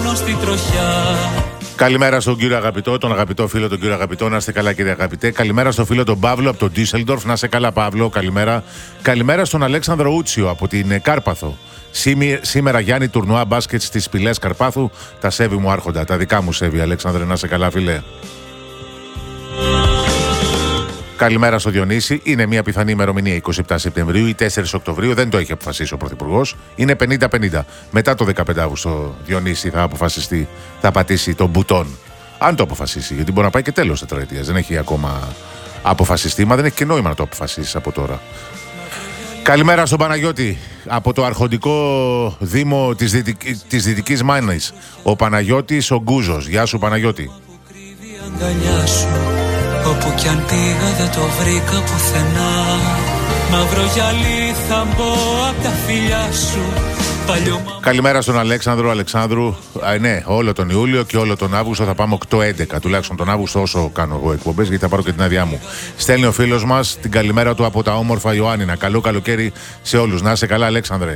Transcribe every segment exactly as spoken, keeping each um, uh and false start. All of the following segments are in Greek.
άγνωστη τροχιά. Καλημέρα στον κύριο αγαπητό, τον αγαπητό φίλο τον κύριο αγαπητό, να είστε καλά κύριε αγαπητέ. Καλημέρα στον φίλο τον Παύλο από τον Ντίσελντορφ, να είστε καλά Παύλο, καλημέρα. Καλημέρα στον Αλέξανδρο Ούτσιο από την Κάρπαθο. Σήμερα Γιάννη τουρνουά μπάσκετ στις Πηλές Καρπάθου. Τα σέβη μου άρχοντα, τα δικά μου σέβη Αλέξανδρε, να είστε καλά φίλε. Καλημέρα στο Διονύση. Είναι μια πιθανή ημερομηνία εικοστή εβδόμη Σεπτεμβρίου ή τέσσερις Οκτωβρίου. Δεν το έχει αποφασίσει ο Πρωθυπουργός. Είναι πενήντα πενήντα. Μετά το δεκαπέντε Αυγούστου Διονύση θα αποφασιστεί, θα πατήσει τον μπουτόν. Αν το αποφασίσει, γιατί μπορεί να πάει και τέλος τετραετίας. Δεν έχει ακόμα αποφασιστεί, μα δεν έχει και νόημα να το αποφασίσει από τώρα. Καλημέρα στον Παναγιώτη από το αρχοντικό δήμο της, Δυτική, της Δυτικής Μάνης. Ο Παναγιώτης ο Γκούζος. Γεια σου Παναγιώτη. Όπου κι αν πήγα δεν το βρήκα πουθενά. Μαύρο γυαλί θα μπω απ' τα φιλιά σου. Παλιό... Καλημέρα στον Αλέξανδρο Αλεξάνδρου. Α, ναι, όλο τον Ιούλιο και όλο τον Αύγουστο θα πάμε οκτώ έντεκα. Τουλάχιστον τον Αύγουστο όσο κάνω εγώ εκπομπές, γιατί θα πάρω και την άδειά μου. Στέλνει ο φίλος μας την καλημέρα του από τα όμορφα Ιωάννινα. Καλό καλοκαίρι σε όλους. Να είσαι καλά Αλέξανδρε.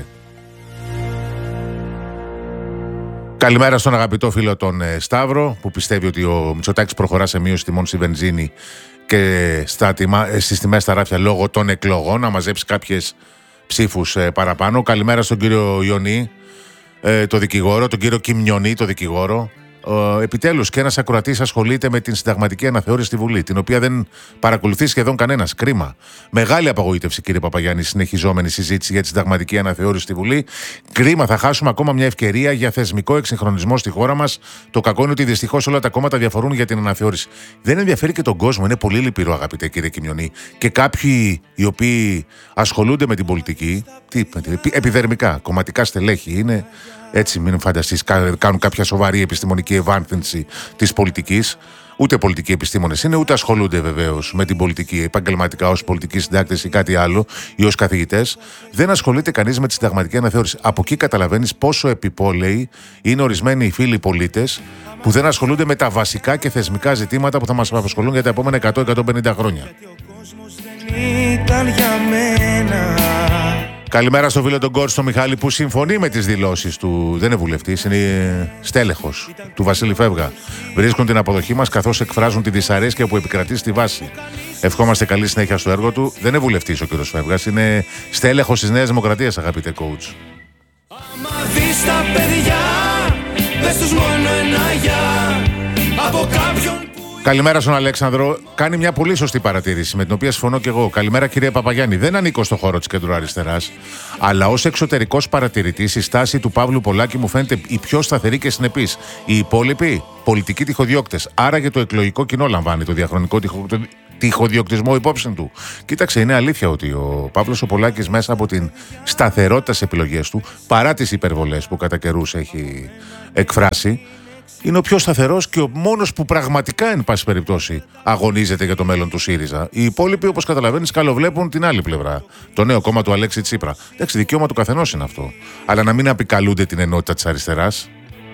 Καλημέρα στον αγαπητό φίλο τον ε, Σταύρο, που πιστεύει ότι ο Μητσοτάκης προχωρά σε μείωση τιμών στη βενζίνη και στα τιμα, ε, στις τιμές στα ράφια λόγω των εκλογών, να μαζέψει κάποιες ψήφους ε, παραπάνω. Καλημέρα στον κύριο Ιωνί, ε, το δικηγόρο, τον κύριο Κιμνιονί, το δικηγόρο. Ε, επιτέλους και ένας ακροατής ασχολείται με την συνταγματική αναθεώρηση στη Βουλή, την οποία δεν παρακολουθεί σχεδόν κανένας. Κρίμα. Μεγάλη απογοήτευση, κύριε Παπαγιάννη, συνεχιζόμενη συζήτηση για τη συνταγματική αναθεώρηση στη Βουλή. Κρίμα, θα χάσουμε ακόμα μια ευκαιρία για θεσμικό εξυγχρονισμό στη χώρα μας. Το κακό είναι ότι δυστυχώς όλα τα κόμματα διαφορούν για την αναθεώρηση. Δεν ενδιαφέρει και τον κόσμο, είναι πολύ λυπηρό, αγαπητέ κύριε Κιμνιονί. Και κάποιοι οι οποίοι ασχολούνται με την πολιτική, τι, επιδερμικά, κομματικά στελέχη είναι. Έτσι, μην φανταστείς, κάνουν κάποια σοβαρή επιστημονική ευάνθυνση της πολιτικής. Ούτε πολιτικοί επιστήμονες είναι, ούτε ασχολούνται βεβαίως με την πολιτική επαγγελματικά ως πολιτικοί συντάκτες ή κάτι άλλο ή ως καθηγητές. Δεν ασχολείται κανείς με τη συνταγματική αναθεώρηση. Από εκεί καταλαβαίνεις πόσο επιπόλαιοι είναι ορισμένοι φίλοι πολίτες που δεν ασχολούνται με τα βασικά και θεσμικά ζητήματα που θα μας απασχολούν για τα επόμενα εκατό με εκατόν πενήντα χρόνια. Καλημέρα στο φίλο τον Κόρστο Μιχάλη που συμφωνεί με τις δηλώσεις του. Δεν είναι βουλευτής, είναι στέλεχος του Βασίλη Φεύγα. Βρίσκουν την αποδοχή μας καθώς εκφράζουν τη δυσαρέσκεια που επικρατεί στη βάση. Ευχόμαστε καλή συνέχεια στο έργο του. Δεν είναι βουλευτής ο κύριος Φεύγας, είναι στέλεχος της Νέας Δημοκρατίας, αγαπητέ coach. Άμα δεις τα παιδιά, πες τους μόνο ένα γεια από κάποιον. Καλημέρα στον Αλέξανδρο. Κάνει μια πολύ σωστή παρατήρηση με την οποία συμφωνώ και εγώ. Καλημέρα κύριε Παπαγιάννη. Δεν ανήκω στο χώρο της κεντροαριστεράς, αλλά ως εξωτερικός παρατηρητής η στάση του Παύλου Πολάκη μου φαίνεται η πιο σταθερή και συνεπής. Οι υπόλοιποι πολιτικοί τυχοδιώκτες. Άρα και το εκλογικό κοινό λαμβάνει το διαχρονικό τυχο... τυχοδιοκτισμό υπόψη του. Κοίταξε, είναι αλήθεια ότι ο Παύλος ο Πολάκης μέσα από την σταθερότητα στις επιλογές του, παρά τις υπερβολές που κατά καιρούς έχει εκφράσει, είναι ο πιο σταθερός και ο μόνος που πραγματικά, εν πάση περιπτώσει, αγωνίζεται για το μέλλον του ΣΥΡΙΖΑ. Οι υπόλοιποι, όπως καταλαβαίνεις, καλοβλέπουν την άλλη πλευρά. Το νέο κόμμα του Αλέξη Τσίπρα. Εντάξει, δικαίωμα του καθενός είναι αυτό. Αλλά να μην απικαλούνται την ενότητα της αριστεράς.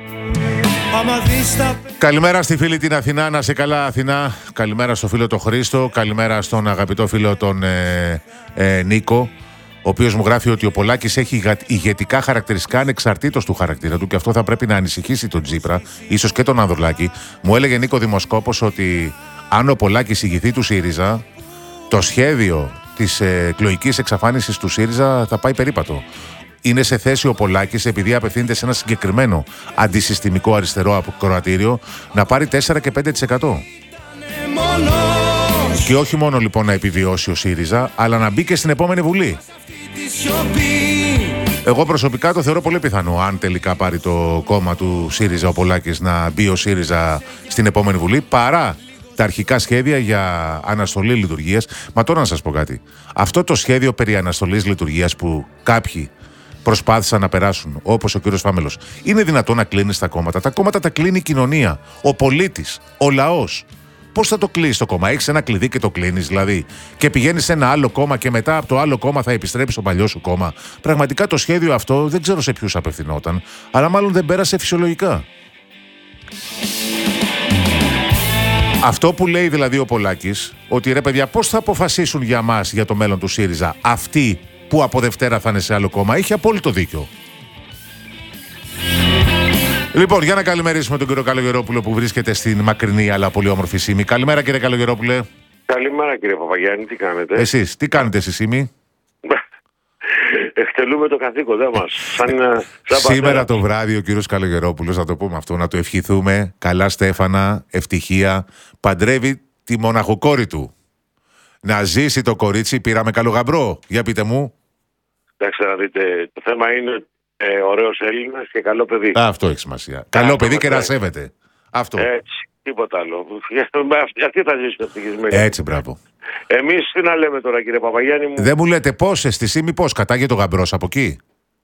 Καλημέρα στη φίλη την Αθηνά, να σε καλά Αθηνά. Καλημέρα στο φίλο τον Χρήστο. Καλημέρα στον αγαπητό φίλο τον ε, ε, Νίκο, ο οποίος μου γράφει ότι ο Πολάκης έχει ηγετικά χαρακτηριστικά ανεξαρτήτως του χαρακτήρα του και αυτό θα πρέπει να ανησυχήσει τον Τσίπρα, ίσως και τον Ανδρουλάκη. Μου έλεγε Νίκο δημοσκόπος ότι αν ο Πολάκης ηγηθεί του ΣΥΡΙΖΑ, το σχέδιο της εκλογικής εξαφάνισης του ΣΥΡΙΖΑ θα πάει περίπατο. Είναι σε θέση ο Πολάκης, επειδή απευθύνεται σε ένα συγκεκριμένο αντισυστημικό αριστερό ακροατήριο, να πάρει τέσσερα και πέντε τοις εκατό. Και όχι μόνο λοιπόν να επιβιώσει ο ΣΥΡΙΖΑ, αλλά να μπει και στην επόμενη Βουλή. Εγώ προσωπικά το θεωρώ πολύ πιθανό, αν τελικά πάρει το κόμμα του ΣΥΡΙΖΑ ο Πολάκης, να μπει ο ΣΥΡΙΖΑ στην επόμενη Βουλή, παρά τα αρχικά σχέδια για αναστολή λειτουργίας. Μα τώρα να σας πω κάτι. Αυτό το σχέδιο περί αναστολής λειτουργίας που κάποιοι προσπάθησαν να περάσουν, όπως ο κύριος Φάμελος, είναι δυνατόν να κλείνει τα κόμματα? Τα κόμματα τα κλείνει η κοινωνία, ο πολίτης, ο λαός. Πώς θα το κλείσει το κόμμα? Έχεις ένα κλειδί και το κλείνεις δηλαδή, και πηγαίνεις σε ένα άλλο κόμμα και μετά από το άλλο κόμμα θα επιστρέψεις στο παλιό σου κόμμα? Πραγματικά το σχέδιο αυτό δεν ξέρω σε ποιους απευθυνόταν, αλλά μάλλον δεν πέρασε φυσιολογικά. Αυτό που λέει δηλαδή ο Πολάκης, ότι ρε παιδιά, πώς θα αποφασίσουν για μας, για το μέλλον του ΣΥΡΙΖΑ, αυτοί που από Δευτέρα θα είναι σε άλλο κόμμα, έχει απόλυτο δίκιο. Λοιπόν, για να καλημερίσουμε τον κύριο Καλογερόπουλο που βρίσκεται στην μακρινή αλλά πολύ όμορφη Σύμη. Καλημέρα, κύριε Καλογερόπουλε. Καλημέρα, κύριε Παπαγιάννη, τι κάνετε? Εσείς, τι κάνετε στη Σύμη? Εκτελούμε το καθήκοντά μας. Σαν, σαν Σήμερα πατέρα. το βράδυ ο κύριος Καλογερόπουλος, να το πούμε αυτό, να το ευχηθούμε. Καλά στέφανα, ευτυχία. Παντρεύει τη μοναχοκόρη του. Να ζήσει το κορίτσι, πήραμε καλό γαμπρό. Για πείτε μου. Εντάξει, να δείτε, το θέμα είναι ε, ωραίος Έλληνας και καλό παιδί. Α, αυτό έχει σημασία. Καλό παιδί και να ναι. σέβεται. Αυτό. Έτσι, τίποτα άλλο. Γιατί θα ζήσουμε ευτυχισμένοι? Έτσι, μπράβο. Εμείς τι να λέμε τώρα, κύριε Παπαγιάννη μου? Δεν μου λέτε πόσες στη Σύμη, πώς κατάγει το γαμπρός από εκεί?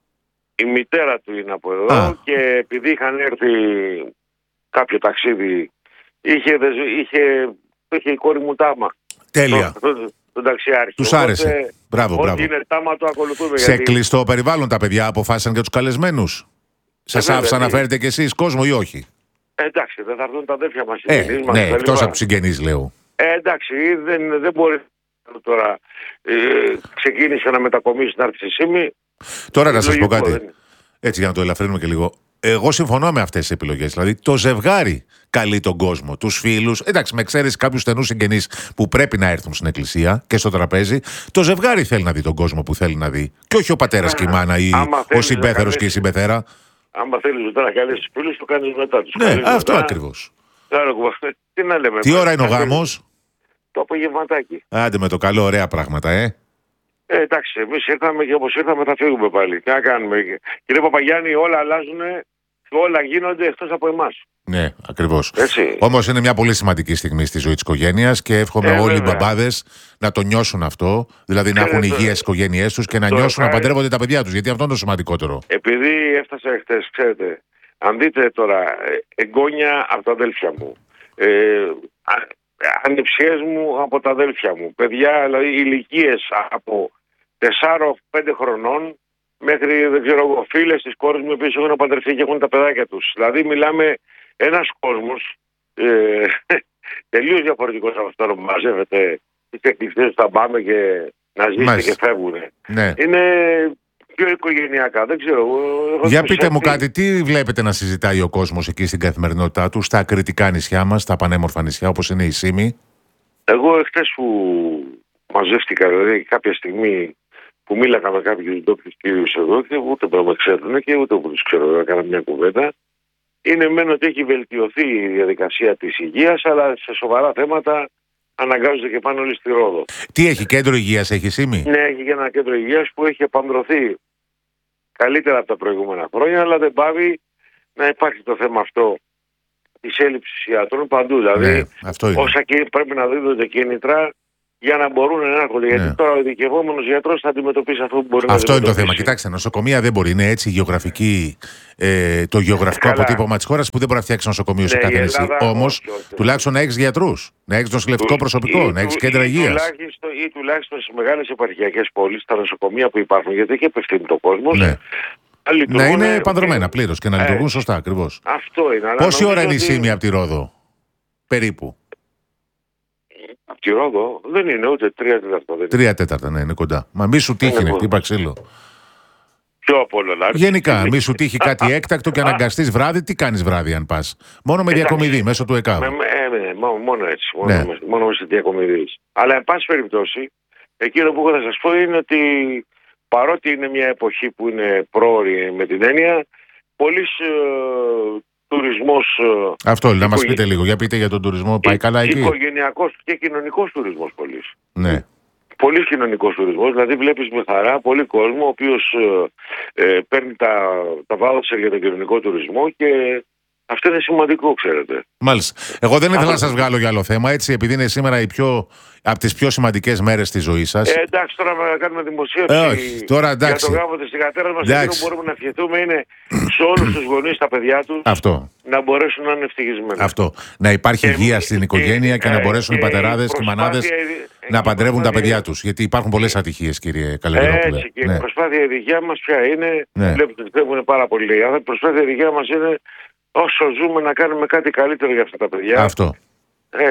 Η μητέρα του είναι από εδώ. Α. Και επειδή είχαν έρθει κάποιο ταξίδι, είχε, είχε, είχε η κόρη μου τάμα. Τέλεια. Το, το, τον ταξιάρχη. Τους Οπότε, άρεσε. Μπράβο, ό,τι μπράβο. είναι τάμα το ακολουθούμε. Σε γιατί... κλειστό περιβάλλον τα παιδιά αποφάσισαν για τους καλεσμένους. Σας βέβαια, άφησαν να ναι. φέρετε κι εσείς κόσμο ή όχι? Ε, εντάξει, δεν θα έρθουν τα αδέρφια μας. οι Ε, συγγενείς μας, ναι, τα λοιπά. εκτός από τους συγγενείς λέω. Ε, εντάξει, δεν, δεν μπορεί τώρα. Ε, ξεκίνησε να μετακομίσει να έρθει στη Σύμη. Τώρα να σας πω Λογικό, κάτι. δεν είναι. Έτσι για να το ελαφρύνουμε και λίγο. Εγώ συμφωνώ με αυτές τις επιλογές. Δηλαδή το ζευγάρι καλεί τον κόσμο, τους φίλους. Εντάξει, με εξαίρεση κάποιους στενούς συγγενείς που πρέπει να έρθουν στην εκκλησία και στο τραπέζι. Το ζευγάρι θέλει να δει τον κόσμο που θέλει να δει. Και όχι ο πατέρας και η μάνα ή άμα ο θέλεις να συμπέθερος κάνεις- και η συμπεθέρα. Άμα θέλεις τώρα να καλέσεις τους φίλους, το κάνεις μετά. Τους Ναι, καλείς αυτό μετά. ακριβώς. Άρα, τι να λέμε. Τι ώρα είναι ο Καλείς γάμος? Το απογευματάκι. Άντε με το καλό, ωραία πράγματα, ε. Ε, εντάξει, εμείς ήρθαμε και όπως ήρθαμε θα φύγουμε πάλι. Τι να κάνουμε. Κύριε Παπαγιάννη, όλα αλλάζουν και όλα γίνονται εκτός από εμάς. Ναι, ακριβώς. Έτσι. Όμως είναι μια πολύ σημαντική στιγμή στη ζωή της οικογένειας και εύχομαι Ε, όλοι οι βέβαια. μπαμπάδες να το νιώσουν αυτό. Δηλαδή να Ε, έχουν βέβαια. υγεία στις οικογένειές τους και να Το νιώσουν να ευχάρι- παντρεύονται τα παιδιά τους. Γιατί αυτό είναι το σημαντικότερο. Επειδή έφτασα χτες, ξέρετε, αν δείτε τώρα, ε, εγγόνια από τα αδέλφια μου, ε, α- ανιψιές μου από τα αδέλφια μου, παιδιά, δηλαδή ηλικίες από τεσσάρων πέντε χρονών μέχρι, δεν ξέρω εγώ, φίλες της κόρης μου, οι οποίες έχουν παντρευτεί και έχουν τα παιδάκια τους. Δηλαδή μιλάμε ένας κόσμος ε, τελείως διαφορετικός από αυτό που μαζεύεται στις εκκλησίες, θα πάμε και να ζήσετε Μάλιστα. και φεύγουν. Ναι. Είναι πιο οικογενειακά, δεν ξέρω. έχω Για πιστέψει- πείτε μου κάτι, τι βλέπετε να συζητάει ο κόσμος εκεί στην καθημερινότητά του, στα κριτικά νησιά μας, στα πανέμορφα νησιά όπως είναι η Σύμη? Εγώ εχθές που μαζεύτηκα, δηλαδή κάποια στιγμή που μίλαγα με κάποιους ντόπιους κύριους εδώ και ούτε που με ξέρουν και ούτε που τους ξέρω, να κάνω μια κουβέντα, είναι μεν ότι έχει βελτιωθεί η διαδικασία της υγείας, αλλά σε σοβαρά θέματα αναγκάζονται και πάνε όλοι στη Ρόδο. Τι έχει, κέντρο υγείας έχει η Σύμη? Ναι, έχει και ένα κέντρο υγείας που έχει επανδρωθεί καλύτερα από τα προηγούμενα χρόνια, αλλά δεν πάβει να υπάρχει το θέμα αυτό της έλλειψης ιατρών παντού. Δηλαδή, Ναι, αυτό είναι. όσα και πρέπει να δίδονται κίνητρα για να μπορούν να έρχονται. Ναι. Γιατί τώρα ο ειδικευόμενος γιατρός θα αντιμετωπίσει αυτό που μπορεί να Αυτό είναι το αντιμετωπίσει. θέμα. Κοιτάξτε, νοσοκομεία δεν μπορεί. Είναι έτσι η γεωγραφική, ε, το γεωγραφικό Καλά. αποτύπωμα της χώρας που δεν μπορεί να φτιάξει νοσοκομείο σε Ναι, κάθε η νησί. Ελλάδα, Όμως, όχι, όχι. τουλάχιστον να έχεις γιατρούς, να έχεις νοσηλευτικό Του- προσωπικό, ή να έχεις του- κέντρα ή υγείας. Τουλάχιστον, ή τουλάχιστον στις μεγάλες επαρχιακές πόλεις, τα νοσοκομεία που υπάρχουν, γιατί εκεί απευθύνει το κόσμο. Ναι. να Να λειτουργούν- είναι παντρωμένα πλήρως και να Ε, λειτουργούν σωστά ακριβώς. Αυτό είναι. αλλά Πόση νομίζω ώρα είναι η ότι- Σύμη από τη Ρόδο? Περίπου. Από τη Ρόδο δεν είναι ούτε τρία τέταρτα. Δεν είναι. Τρία τέταρτα, ναι, είναι κοντά. Μα μη σου τύχει, Είναι ναι, κοντά. χτύπα ξύλο. Πιο απ' όλα. να έρθει. Γενικά, μη σου τύχει κάτι έκτακτο και αναγκαστείς βράδυ, τι κάνεις βράδυ αν πας? Μόνο με Εντάξει. διακομιδή, μέσω του ΕΚΑΒ. Με- με- ε, ναι, μόνο, μόνο έτσι. Μόνο, Ναι. με, μόνο με στις διακομιδίες. Αλλά, εν πάση περιπτώσει, εκείνο που έχω να σας πω είναι ότι παρότι είναι μια εποχή που είναι πρόωρη με την έννοια, πολλής ε, τουρισμός, ε, Αυτό, να μας οικογε- πείτε λίγο. Για πείτε για τον τουρισμό, πάει ε, καλά εκεί? οικογενειακός και κοινωνικός τουρισμός πολλής. Ναι. Πολύ κοινωνικός τουρισμός, δηλαδή βλέπεις με χαρά πολύ κόσμο ο οποίος ε, ε, παίρνει τα, τα voucher για τον κοινωνικό τουρισμό και αυτό είναι σημαντικό, ξέρετε. Μάλιστα. Εγώ δεν ήθελα Αυτό- να σας βγάλω για άλλο θέμα, έτσι, επειδή είναι σήμερα η πιο, από τις πιο σημαντικές μέρες της ζωής σας. Ε, εντάξει, τώρα να κάνουμε δημοσίευση Ε, όχι, τώρα εντάξει. για το γάμο της θυγατέρας μας. Εντάξει. Αυτό που μπορούμε να ευχηθούμε είναι σε όλους τους γονείς, τα παιδιά τους, Αυτό. να μπορέσουν να είναι ευτυχισμένοι. Αυτό. Να υπάρχει Και- υγεία στην οικογένεια και, ε, να μπορέσουν οι και η πατεράδες και οι μανάδες προσπάθεια- να η παντρεύουν τα προσπάθεια- παιδιά τους. Γιατί υπάρχουν πολλές ατυχίες, κύριε Καλογερόπουλε. Έτσι, και Ναι. η προσπάθεια η δικιά μας πια είναι, Ναι. βλέπετε ότι φεύγουν πάρα πολύ οι άνθρωποι, η προσπάθεια η δικιά μας είναι όσο ζούμε να κάνουμε κάτι καλύτερο για αυτά τα παιδιά. Αυτό. Έτσι.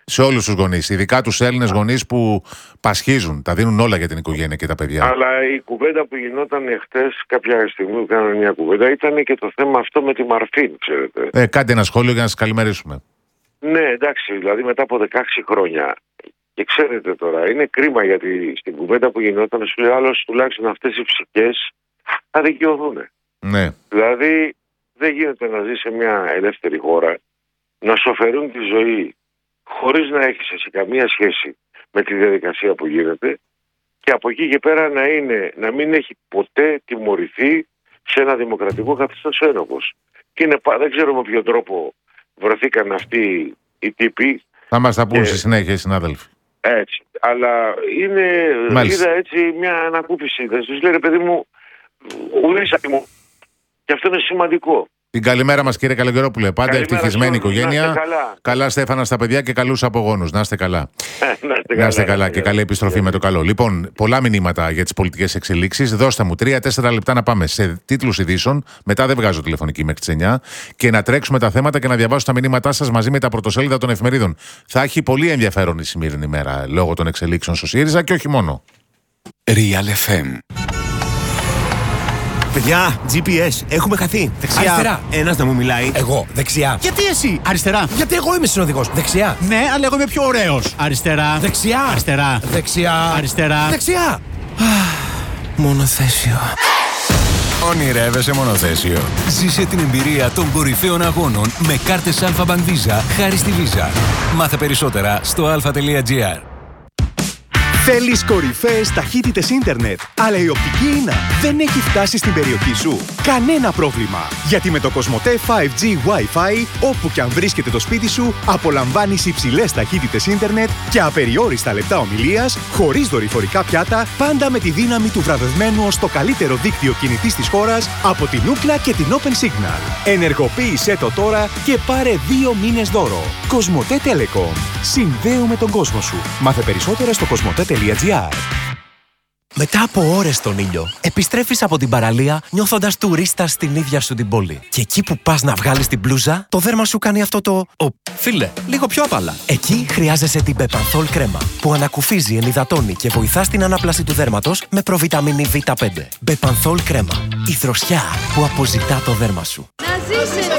Σε όλους τους γονείς, ειδικά τους Έλληνες γονείς που πασχίζουν, τα δίνουν όλα για την οικογένεια και τα παιδιά. Αλλά η κουβέντα που γινόταν χτες, κάποια στιγμή που κάναμε μια κουβέντα, ήταν και το θέμα αυτό με τη Μαρφίν, ξέρετε. Ε, κάντε ένα σχόλιο για να σας καλημερίσουμε. Ναι, εντάξει, δηλαδή μετά από δεκαέξι χρόνια. Και ξέρετε τώρα, είναι κρίμα γιατί στην κουβέντα που γινόταν, σου λέει άλλος, τουλάχιστον αυτές οι ψυχές θα δικαιωθούν. Ναι. Δηλαδή, δεν γίνεται να ζει σε μια ελεύθερη χώρα, να σου αφαιρούν τη ζωή χωρίς να έχεις εσύ καμία σχέση με τη διαδικασία που γίνεται και από εκεί και πέρα να, είναι, να μην έχει ποτέ τιμωρηθεί σε ένα δημοκρατικό καθεστώς ένοχος. Και είναι, δεν ξέρω με ποιο τρόπο βρεθήκαν αυτοί οι τύποι. Θα μας τα πούν στη συνέχεια οι συνάδελφοι. Έτσι. Αλλά είναι, είδα έτσι μια ανακούφιση. Δεν τους λέει, ρε παιδί μου, ουλήσατε μου. Και αυτό είναι σημαντικό. Την καλημέρα μας, κύριε Καλογερόπουλε. Πάντα ευτυχισμένη οικογένεια. Καλά. Καλά Στέφανα στα παιδιά και καλούς απογόνους. Να είστε καλά. να είστε καλά, να είστε καλά και καλή επιστροφή yeah. με το καλό. Λοιπόν, πολλά μηνύματα για τις πολιτικές εξελίξεις. Δώστε μου τρία τέσσερα λεπτά να πάμε σε τίτλους ειδήσεων. Μετά δεν βγάζω τηλεφωνική μέχρι τις εννιά. Και να τρέξουμε τα θέματα και να διαβάσω τα μηνύματά σας μαζί με τα πρωτοσέλιδα των εφημερίδων. Θα έχει πολύ ενδιαφέρον η σημερινή μέρα λόγω των εξελίξεων στο ΣΥΡΙΖΑ και όχι μόνο. Real εφ εμ. Παιδιά, τζι πι ες, έχουμε χαθεί. Δεξιά. Αριστερά. Ένας να μου μιλάει. Εγώ. Δεξιά. Γιατί εσύ? Αριστερά. Γιατί εγώ είμαι συνοδηγός. Δεξιά. Ναι, αλλά εγώ είμαι πιο ωραίος. Αριστερά. Δεξιά. Αριστερά. Δεξιά. Αριστερά. Δεξιά. Μονοθέσιο. Ονειρεύεσαι μονοθέσιο. Ζήσε την εμπειρία των κορυφαίων αγώνων με κάρτες Alpha Bank Visa χάρη στη Visa. Μάθε περισσότερα στο alpha τελεία gr. Θέλεις κορυφαίες ταχύτητες ίντερνετ, αλλά η οπτική ίνα δεν έχει φτάσει στην περιοχή σου? Κανένα πρόβλημα! Γιατί με το Κοσμοτέ φάιβ τζι Wi-Fi, όπου και αν βρίσκεται το σπίτι σου, απολαμβάνεις υψηλές ταχύτητες ίντερνετ και απεριόριστα λεπτά ομιλίας, χωρίς δορυφορικά πιάτα, πάντα με τη δύναμη του βραβευμένου ως το καλύτερο δίκτυο κινητής της χώρας από την Ookla και την Open Signal. Ενεργοποίησέ το τώρα και πάρε δύο μήνες δώρο. Κοσμοτέ Telecom. Συνδέουμε τον κόσμο σου. Μάθε περισσότερα στο κοσμοτέ τελεία gr. Μετά από ώρες στον ήλιο, επιστρέφεις από την παραλία νιώθοντας τουρίστας στην ίδια σου την πόλη. Και εκεί που πας να βγάλεις την μπλούζα, το δέρμα σου κάνει αυτό το «Ω, φίλε, λίγο πιο απαλά». Εκεί χρειάζεσαι την Bepanthol κρέμα, που ανακουφίζει, ενυδατώνει και βοηθά στην ανάπλαση του δέρματος με προβιταμίνη βι πέντε. Bepanthol κρέμα. Η δροσιά που αποζητά το δέρμα σου. Να ζήσετε!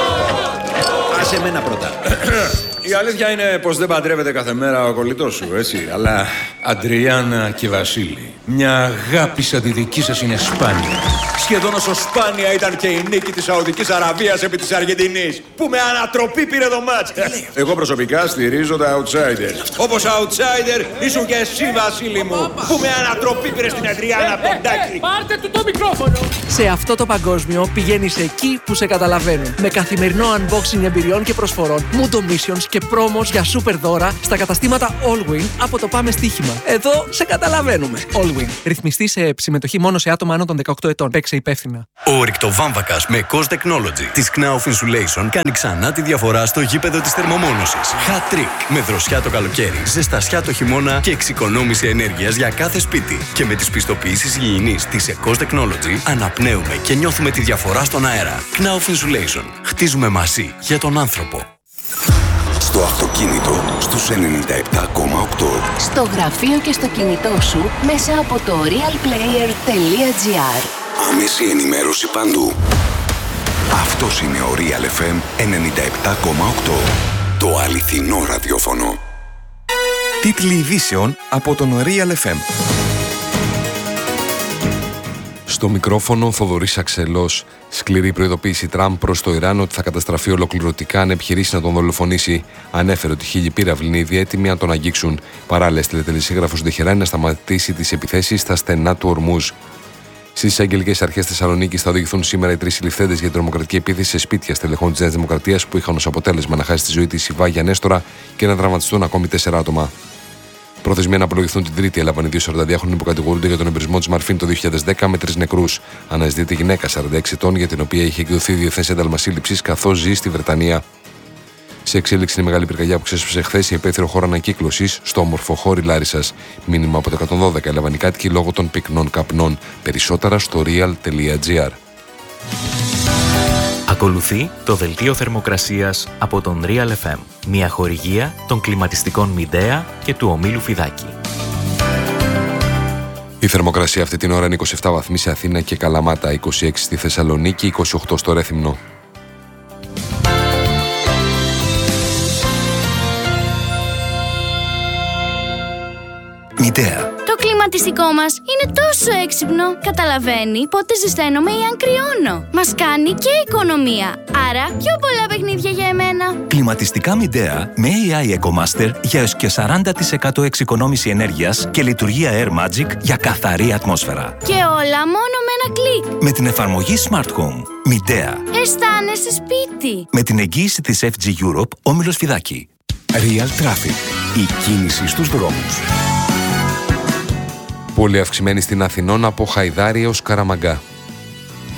Άσε εμένα πρώτα. Η αλήθεια είναι πως δεν παντρεύεται κάθε μέρα ο κολλητός σου, έτσι. Αλλά Αντριάννα και Βασίλη, μια αγάπη σαν τη δική σας είναι σπάνια. Σχεδόν όσο σπάνια ήταν και η νίκη της Σαουδικής Αραβίας επί της Αργεντινής, που με ανατροπή πήρε το μάτς. Εγώ προσωπικά στηρίζω τα outsiders. Όπως outsider ήσουν και εσύ, Βασίλη μου, που με ανατροπή πήρε στην Αντριάννα Ποντάκη. Πάρτε του το μικρόφωνο! Σε αυτό το παγκόσμιο πηγαίνεις εκεί που σε καταλαβαίνουν. Με καθημερινό unboxing εμπειριών και προσφορών, Mundo Missions και πρόμος για σούπερ δώρα στα καταστήματα Allwin από το Πάμε Στοίχημα. Εδώ σε καταλαβαίνουμε. Allwin. Ρυθμιστή σε συμμετοχή μόνο σε άτομα άνω των δεκαοκτώ ετών. Παίξε υπεύθυνα. Ο ρηκτοβάμβακας με Cos Technology της Knauf Insulation κάνει ξανά τη διαφορά στο γήπεδο της θερμομόνωσης. Hat trick. Με δροσιά το καλοκαίρι, ζεστασιά το χειμώνα και εξοικονόμηση ενέργειας για κάθε σπίτι. Και με τις πιστοποιήσεις υγιεινής της Cos Technology αναπνέουμε και νιώθουμε τη διαφορά στον αέρα. Knauf Insulation. Χτίζουμε μαζί για τον άνθρωπο. Στο αυτοκίνητο, στους ενενήντα επτά κόμμα οκτώ. Στο γραφείο και στο κινητό σου, μέσα από το realplayer τελεία gr. Άμεση ενημέρωση παντού. Αυτός είναι ο Real εφ εμ ενενήντα επτά κόμμα οκτώ. Το αληθινό ραδιόφωνο. Τίτλοι ειδήσεων από τον Real εφ εμ. Στο μικρόφωνο Θοδωρής Αξελός. Σκληρή προειδοποίηση Τραμπ προς το Ιράν ότι θα καταστραφεί ολοκληρωτικά αν επιχειρήσει να τον δολοφονήσει. Ανέφερε ότι χίλιοι πύραυλοι είναι ήδη έτοιμοι να τον αγγίξουν. Παράλληλα, έστειλε τελεσίγραφο στην Τεχεράνη να σταματήσει τις επιθέσεις στα στενά του Ορμούζ. Στις αγγελικές αρχές Θεσσαλονίκης θα οδηγηθούν σήμερα οι τρεις συλληφθέντες για την τρομοκρατική επίθεση σε σπίτια στελεχών της Νέας Δημοκρατίας που είχαν ως αποτέλεσμα να χάσει τη ζωή της η Βάγια Νέστορα και να τραυματιστούν ακόμη τέσσερα άτομα. Προθεσμία να απολογηθούν την Τρίτη έλαβαν οι δύο σαρανταδυάχρονοι που κατηγορούνται για τον εμπρισμό της Μαρφίν το δύο χιλιάδες δέκα με τρεις νεκρούς. Αναζητείται γυναίκα σαράντα έξι ετών για την οποία είχε εκδοθεί διεθνές ένταλμα σύλληψης καθώς ζει στη Βρετανία. Σε εξέλιξη είναι η μεγάλη πυρκαγιά που ξέσπασε χθες η υπαίθριο χώρο ανακύκλωσης στο όμορφο χώρι Λάρισσας. Μήνυμα από το εκατόν δώδεκα έλαβαν οι κάτοικοι λόγω των πυκνών καπνών. Περισσότερα στο real τελεία gr. Ακολουθεί το δελτίο θερμοκρασίας από τον Real εφ εμ, μια χορηγία των κλιματιστικών Μιντέα και του ομίλου Φιδάκη. Η θερμοκρασία αυτή την ώρα είναι είκοσι επτά βαθμοί σε Αθήνα και Καλαμάτα, είκοσι έξι στη Θεσσαλονίκη, είκοσι οκτώ στο Ρέθυμνο. Μητέα. Το κλιματιστικό μας είναι τόσο έξυπνο. Καταλαβαίνει πότε ζεσταίνομαι ή αν κρυώνω. Μας κάνει και οικονομία. Άρα πιο πολλά παιχνίδια για εμένα. Κλιματιστικά Μητέα με έι άι EcoMaster για έως και σαράντα τοις εκατό εξοικονόμηση ενέργειας και λειτουργία Air Magic για καθαρή ατμόσφαιρα. Και όλα μόνο με ένα κλικ. Με την εφαρμογή Smart Home. Μητέα. Αισθάνεσαι σπίτι. Με την εγγύηση της εφ τζι Europe, όμιλος Φιδάκη. Real Traffic. Η κίνηση στους δρόμους. Πολύ αυξημένη στην Αθηνών από Χαϊδάρη έως Καραμαγκά.